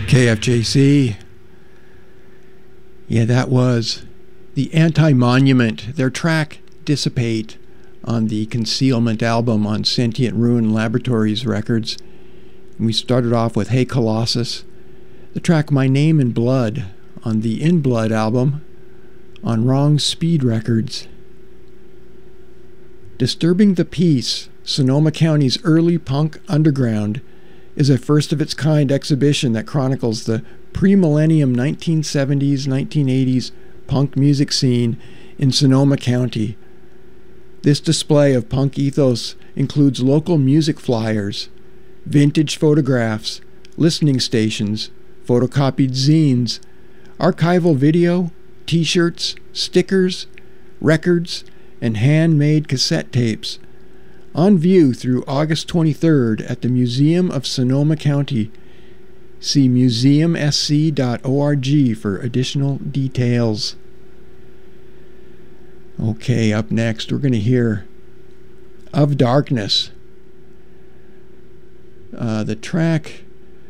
KFJC. Yeah, that was the Anti-Monument, their track Dissipate on the Concealment album on Sentient Ruin Laboratories Records. And we started off with Hey Colossus, the track My Name in Blood on the In Blood album on Wrong Speed Records. Disturbing the Peace, Sonoma County's early punk underground, is a first-of-its-kind exhibition that chronicles the pre-millennium 1970s, 1980s punk music scene in Sonoma County. This display of punk ethos includes local music flyers, vintage photographs, listening stations, photocopied zines, archival video, t-shirts, stickers, records, and handmade cassette tapes. On view through August 23rd at the Museum of Sonoma County. See museumsc.org for additional details. Okay, up next we're going to hear Of Darkness. The track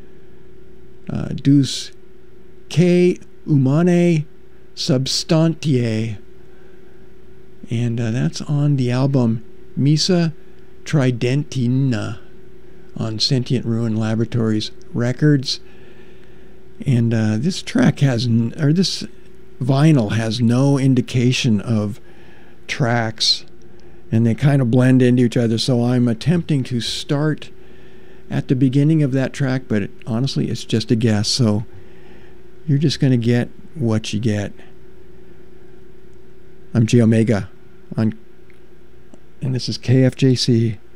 Deus Que Humanae Substantiae. And that's on the album Missa Tridentina on Sentient Ruin Laboratories Records. And this track this vinyl has no indication of tracks, and they kind of blend into each other, so I'm attempting to start at the beginning of that track, but honestly it's just a guess, so you're just going to get what you get. I'm J Omega and this is KFJC.